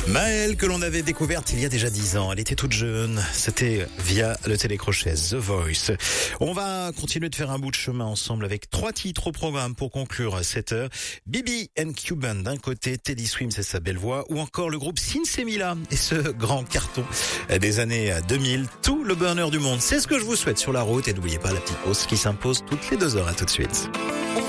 Maëlle, que l'on avait découverte il y a déjà 10 ans. Elle était toute jeune. C'était via le télécrochet The Voice. On va continuer de faire un bout de chemin ensemble avec 3 titres au programme pour conclure cette heure. Bibi and Cuban d'un côté, Teddy Swims et sa belle voix, ou encore le groupe Sinsemilla et ce grand carton des années 2000. Tout le bonheur du monde. C'est ce que je vous souhaite sur la route. Et n'oubliez pas la petite pause qui s'impose toutes les 2 heures. À tout de suite.